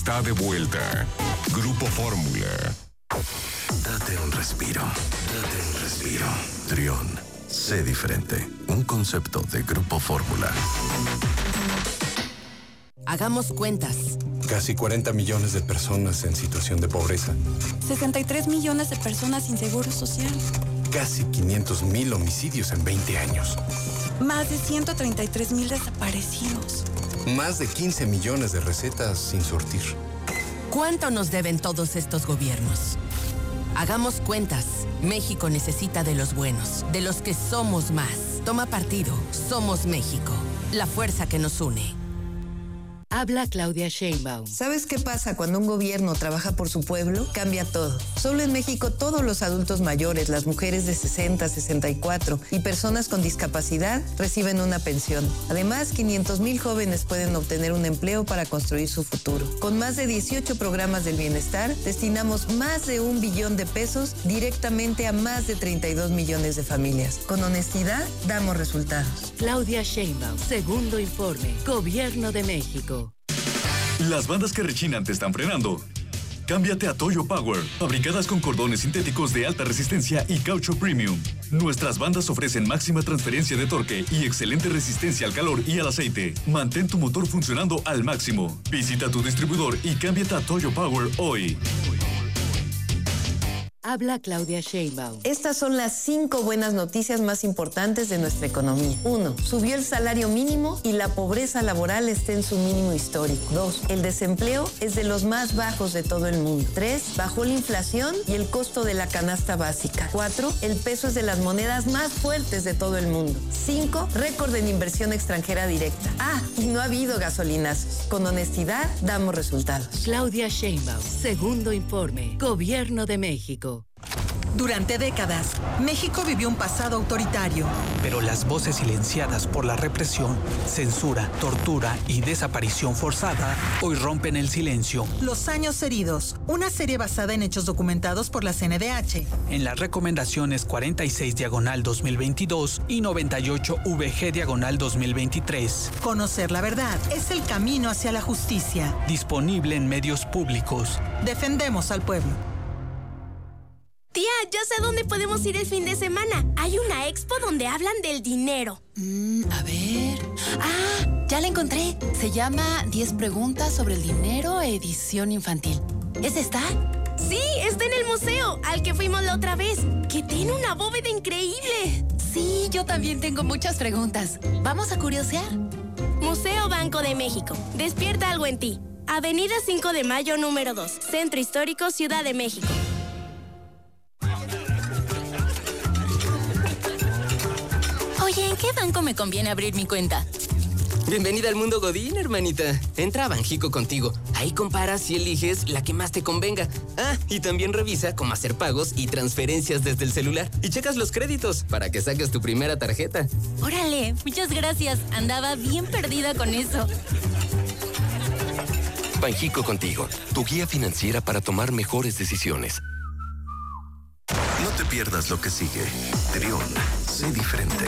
está de vuelta. Grupo Fórmula. Date un respiro. Trión. Sé diferente. Un concepto de Grupo Fórmula. Hagamos cuentas. Casi 40 millones de personas en situación de pobreza. 63 millones de personas sin seguro social. Casi 500,000 homicidios en 20 años. Más de 133,000 desaparecidos. Más de 15 millones de recetas sin surtir. ¿Cuánto nos deben todos estos gobiernos? Hagamos cuentas. México necesita de los buenos, de los que somos más. Toma partido. Somos México. La fuerza que nos une. Habla Claudia Sheinbaum. ¿Sabes qué pasa cuando un gobierno trabaja por su pueblo? Cambia todo. Solo en México todos los adultos mayores, las mujeres de 60, 64 y personas con discapacidad reciben una pensión. Además, 500,000 jóvenes pueden obtener un empleo para construir su futuro. Con más de 18 programas del bienestar, destinamos más de 1 billón de pesos directamente a más de 32 millones de familias. Con honestidad, damos resultados. Claudia Sheinbaum, segundo informe, Gobierno de México. Las bandas que rechinan te están frenando. Cámbiate a Toyo Power, fabricadas con cordones sintéticos de alta resistencia y caucho premium. Nuestras bandas ofrecen máxima transferencia de torque y excelente resistencia al calor y al aceite. Mantén tu motor funcionando al máximo. Visita tu distribuidor y cámbiate a Toyo Power hoy. Habla Claudia Sheinbaum. Estas son las 5 buenas noticias más importantes de nuestra economía. 1. Subió el salario mínimo y la pobreza laboral está en su mínimo histórico. 2. El desempleo es de los más bajos de todo el mundo. 3. Bajó la inflación y el costo de la canasta básica. 4. El peso es de las monedas más fuertes de todo el mundo. 5. Récord en inversión extranjera directa. Y no ha habido gasolinazos. Con honestidad, damos resultados. Claudia Sheinbaum, segundo informe, Gobierno de México. Durante décadas, México vivió un pasado autoritario. Pero las voces silenciadas por la represión, censura, tortura y desaparición forzada hoy rompen el silencio. Los años heridos, una serie basada en hechos documentados por la CNDH. En las recomendaciones 46/2022 y 98/VG/2023. Conocer la verdad es el camino hacia la justicia. Disponible en medios públicos. Defendemos al pueblo. Tía, ya sé dónde podemos ir el fin de semana. Hay una expo donde hablan del dinero. A ver... ya la encontré. Se llama 10 preguntas sobre el dinero, edición infantil. ¿Es esta? Sí, está en el museo, al que fuimos la otra vez, que tiene una bóveda increíble. Sí, yo también tengo muchas preguntas. ¿Vamos a curiosear? Museo Banco de México. Despierta algo en ti. Avenida 5 de Mayo, número 2. Centro Histórico, Ciudad de México. Oye, ¿en qué banco me conviene abrir mi cuenta? Bienvenida al mundo Godín, hermanita. Entra a Banjico Contigo. Ahí comparas y eliges la que más te convenga. Y también revisa cómo hacer pagos y transferencias desde el celular. Y checas los créditos para que saques tu primera tarjeta. Órale, muchas gracias. Andaba bien perdida con eso. Banjico Contigo, tu guía financiera para tomar mejores decisiones. No te pierdas lo que sigue. Trión, sé diferente.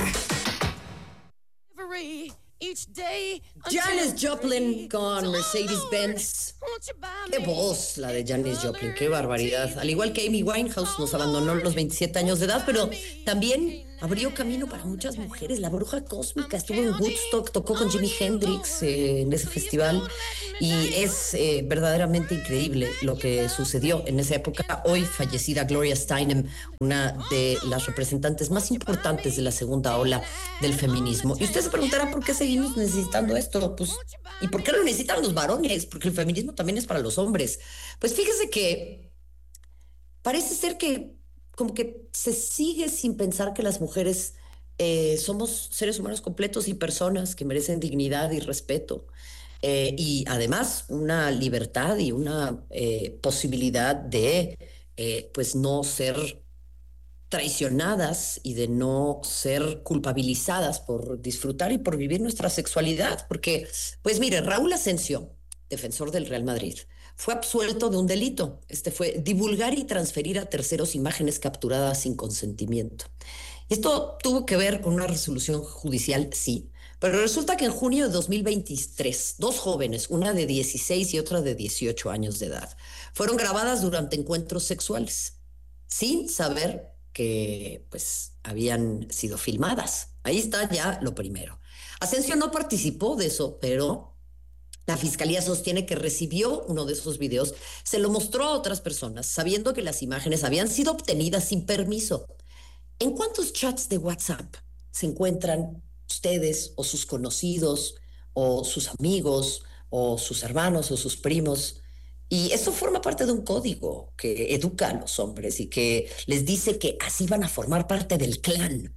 Janis Joplin con Mercedes-Benz. Qué voz la de Janis Joplin, qué barbaridad. Al igual que Amy Winehouse nos abandonó a los 27 años de edad, pero también abrió camino para muchas mujeres. La bruja cósmica estuvo en Woodstock, tocó con Jimi Hendrix en ese festival y es verdaderamente increíble lo que sucedió en esa época. Hoy fallecida Gloria Steinem, una de las representantes más importantes de la segunda ola del feminismo. Y usted se preguntará por qué seguimos necesitando esto, pues, ¿y por qué lo necesitan los varones? Porque el feminismo también es para los hombres. Pues fíjese que parece ser que como que se sigue sin pensar que las mujeres somos seres humanos completos y personas que merecen dignidad y respeto. Y además una libertad y una posibilidad de pues no ser traicionadas y de no ser culpabilizadas por disfrutar y por vivir nuestra sexualidad. Porque, pues mire, Raúl Asensio, defensor del Real Madrid, fue absuelto de un delito. Fue divulgar y transferir a terceros imágenes capturadas sin consentimiento. Esto tuvo que ver con una resolución judicial, sí, Pero resulta que en junio de 2023, dos jóvenes, una de 16 y otra de 18 años de edad, fueron grabadas durante encuentros sexuales, sin saber que pues habían sido filmadas. Ahí está ya lo primero. Asensio no participó de eso, pero la fiscalía sostiene que recibió uno de esos videos, se lo mostró a otras personas, sabiendo que las imágenes habían sido obtenidas sin permiso. ¿En cuántos chats de WhatsApp se encuentran ustedes o sus conocidos o sus amigos o sus hermanos o sus primos? Y eso forma parte de un código que educa a los hombres y que les dice que así van a formar parte del clan.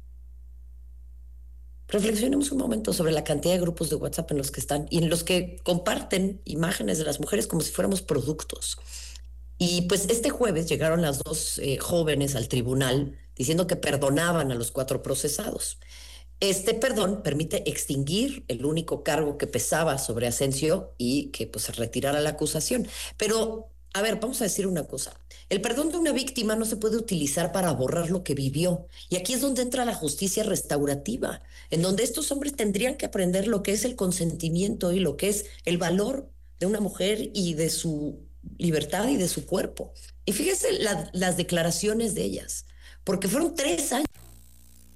Reflexionemos un momento sobre la cantidad de grupos de WhatsApp en los que están y en los que comparten imágenes de las mujeres como si fuéramos productos. Y pues este jueves llegaron las dos jóvenes al tribunal diciendo que perdonaban a los 4 procesados. Este perdón permite extinguir el único cargo que pesaba sobre Asensio y que pues se retirara la acusación. Pero, a ver, vamos a decir una cosa. El perdón de una víctima no se puede utilizar para borrar lo que vivió. Y aquí es donde entra la justicia restaurativa, en donde estos hombres tendrían que aprender lo que es el consentimiento y lo que es el valor de una mujer y de su libertad y de su cuerpo. Y fíjese las declaraciones de ellas, porque fueron 3 años